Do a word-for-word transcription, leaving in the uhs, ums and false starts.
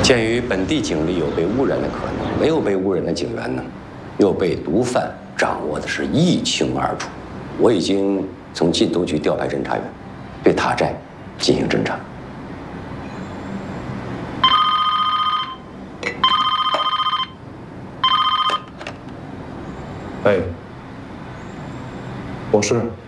鉴于本地警力有被污染的可能，没有被污染的警员呢，又被毒贩掌握的是一清二楚。我已经从晋东局调派侦查员，对塔寨进行侦查。 哎，我是。